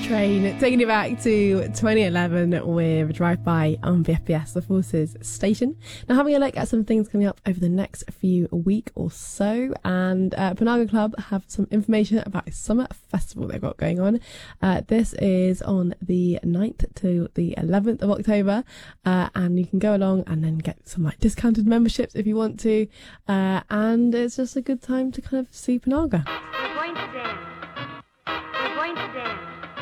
Train, taking it back to 2011 with Drive-By on BFBS, the Forces station. Now having a look at some things coming up over the next few week or so, and Panaga Club have some information about a summer festival they've got going on. This is on the 9th to the 11th of October, and you can go along and then get some like discounted memberships if you want to, and it's just a good time to kind of see Panaga. We're going to dance.